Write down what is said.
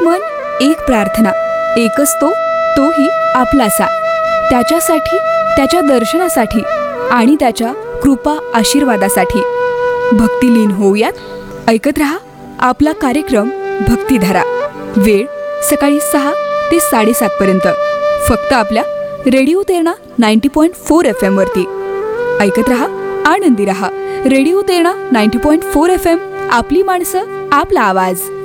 एक मन, एक प्रार्थना, एकच तोही आपलासा. त्याच्यासाठी, त्याच्या दर्शनासाठी आणि त्याच्या कृपा आशीर्वादासाठी भक्तिलीन होऊयात. ऐकत रहा आपला कार्यक्रम भक्तिधारा. वेळ सकाळी 6 ते 7:30 पर्यंत, फक्त आपल्या रेडिओ तेरणा 90.4 FM वरती. ऐकत रहा, आनंदी रहा. रेडिओ तेरणा 90.4 FM, आपली माणसं, आपला आवाज.